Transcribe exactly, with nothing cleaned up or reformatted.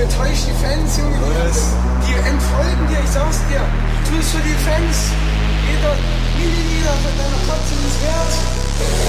enttäuscht die Fans, Junge. Was? Die entfolgen dir, ich sag's dir. Tu es für die Fans. Jeder Milliliter von deiner Kotze ist wert.